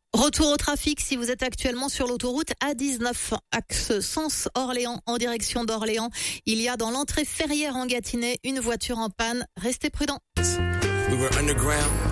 Retour au trafic si vous êtes actuellement sur l'autoroute A19, axe sens Orléans en direction d'Orléans. Il y a dans l'entrée Ferrières en Gâtinais une voiture en panne. Restez prudents. We were underground,